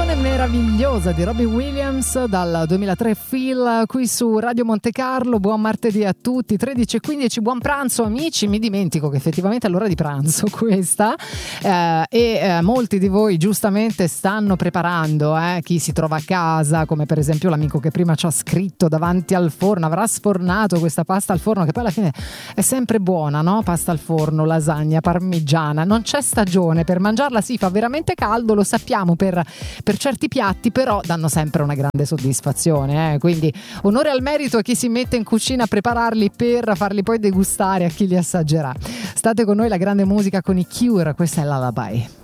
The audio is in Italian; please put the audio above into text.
Meravigliosa di Robbie Williams dal 2003, Phil, qui su Radio Monte Carlo. Buon martedì a tutti, 13:15, buon pranzo amici. Mi dimentico che effettivamente è l'ora di pranzo questa, molti di voi giustamente stanno preparando, chi si trova a casa, come per esempio l'amico che prima ci ha scritto, davanti al forno, avrà sfornato questa pasta al forno, che poi alla fine è sempre buona, no? Pasta al forno, lasagna, parmigiana, non c'è stagione per mangiarla, si fa veramente caldo, lo sappiamo per certi piatti, però danno sempre una grande soddisfazione, quindi onore al merito a chi si mette in cucina a prepararli per farli poi degustare a chi li assaggerà. State con noi, la grande musica con i Cure, questa è Lullaby.